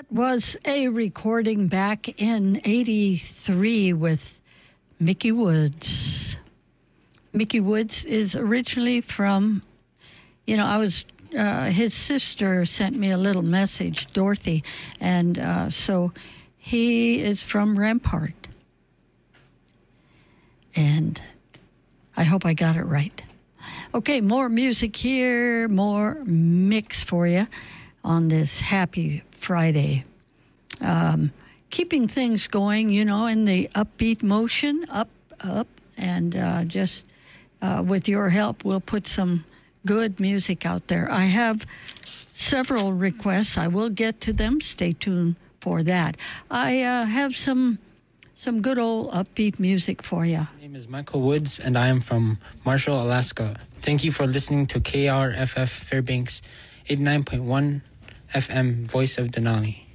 was a recording back in '83 with Mickey Woods. Mickey Woods is originally from, his sister sent me a little message, Dorothy, and so he is from Rampart. And I hope I got it right. Okay, more music here, more mix for you on this happy Friday. Keeping things going, in the upbeat motion, up, and just with your help, we'll put some good music out there. I have several requests. I will get to them. Stay tuned for that. I have some good old upbeat music for you. My name is Michael Woods, and I am from Marshall, Alaska. Thank you for listening to KRFF Fairbanks 89.1 FM, Voice of Denali.